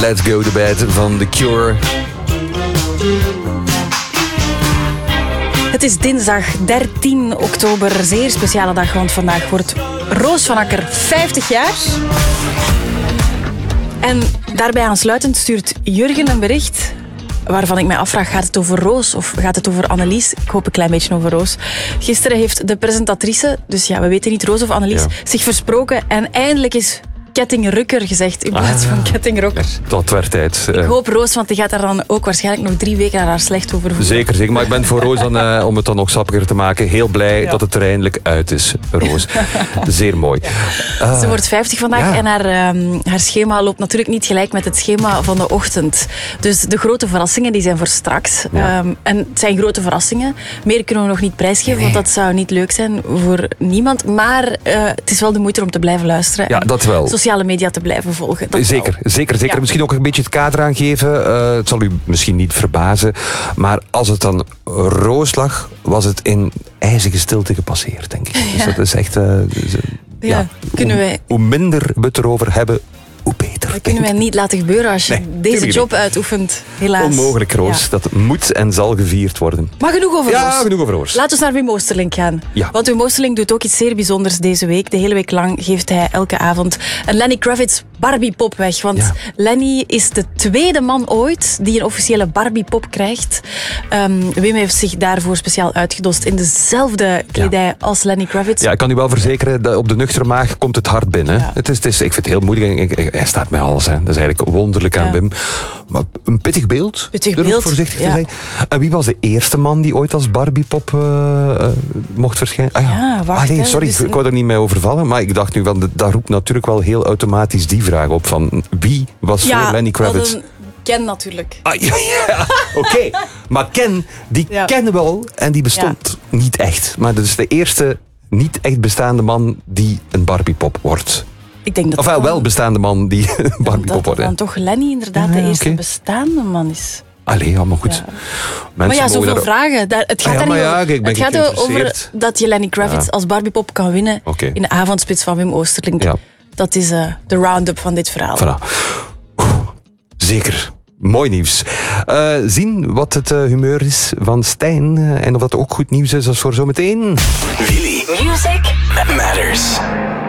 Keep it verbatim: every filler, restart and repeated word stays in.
Let's Go to Bed van The Cure. Het is dinsdag dertien oktober, zeer speciale dag, want vandaag wordt Roos van Akker vijftig jaar. En daarbij aansluitend stuurt Jurgen een bericht waarvan ik mij afvraag, gaat het over Roos of gaat het over Annelies? Ik hoop een klein beetje over Roos. Gisteren heeft de presentatrice, dus ja, we weten niet Roos of Annelies, ja. zich versproken en eindelijk is kettingrukker gezegd in plaats ah, van kettingrokker. Dat werd tijd. Ik hoop Roos, want die gaat daar dan ook waarschijnlijk nog drie weken naar haar slecht over voelen. Zeker, zeker. Maar ik ben voor Roos, dan, uh, om het dan nog sappiger te maken, heel blij ja. dat het er eindelijk uit is, Roos. Zeer mooi. Ja. Uh, Ze wordt vijftig vandaag ja. en haar, um, haar schema loopt natuurlijk niet gelijk met het schema van de ochtend. Dus de grote verrassingen die zijn voor straks. Ja. Um, en het zijn grote verrassingen. Meer kunnen we nog niet prijsgeven, nee. want dat zou niet leuk zijn voor niemand. Maar uh, het is wel de moeite om te blijven luisteren. Ja, dat wel. Sociale media te blijven volgen. Dat zeker, zeker, zeker. Ja. Misschien ook een beetje het kader aangeven. Uh, het zal u misschien niet verbazen. Maar als het dan Roos lag, was het in ijzige stilte gepasseerd, denk ik. Ja. Dus dat is echt... Uh, dus, uh, ja, ja. Kunnen hoe, wij... hoe minder we het erover hebben, hoe beter. Dat kunnen wij niet laten gebeuren als je nee, deze job niet. uitoefent. Helaas. Onmogelijk, Roos. Ja. Dat moet en zal gevierd worden. Maar genoeg over ja, Roos. genoeg over Roos. Laten we naar Wim Oosterlink gaan. Ja. Want Wim Oosterlink doet ook iets zeer bijzonders deze week. De hele week lang geeft hij elke avond een Lenny Kravitz Barbie-pop weg. Want ja. Lenny is de tweede man ooit die een officiële Barbie-pop krijgt. Um, Wim heeft zich daarvoor speciaal uitgedost in dezelfde kledij ja. als Lenny Kravitz. Ja, ik kan u wel verzekeren, dat op de nuchtere maag komt het hard binnen. Ja. Het is, het is, ik vind het heel moeilijk. Hij staat mij alles. Hè. Dat is eigenlijk wonderlijk aan ja. Wim. Maar een pittig beeld. Pittig beeld. Voorzichtig ja. te zijn. En wie was de eerste man die ooit als Barbie-pop uh, uh, mocht verschijnen? Ah, ja. Ja, wacht, ah, nee, sorry, dus... ik wou er niet mee overvallen. Maar ik dacht nu, want dat roept natuurlijk wel heel automatisch die vraag op van wie was ja, voor Lenny Kravitz? Ken natuurlijk. Ah, ja, ja. Oké. Okay. Maar Ken, die ja. kennen we al en die bestond ja. niet echt. Maar dat is de eerste niet echt bestaande man die een Barbie-pop wordt. Ik denk dat of wel, wel bestaande man die een Barbie-pop wordt. Dat dan toch Lenny inderdaad ja, de eerste okay. bestaande man is. Allee, ja, maar goed. Ja. Maar ja, zoveel daar... vragen. Daar, het gaat, ah, ja, ja, niet, het gaat over dat je Lenny Kravitz ja. als Barbiepop kan winnen okay. in de avondspits van Wim Oosterlink. Ja. Dat is uh, de round-up van dit verhaal. Voilà. Zeker. Mooi nieuws. Uh, zien wat het uh, humeur is van Stijn uh, en of dat ook goed nieuws is als voor zometeen. Really? Music that matters.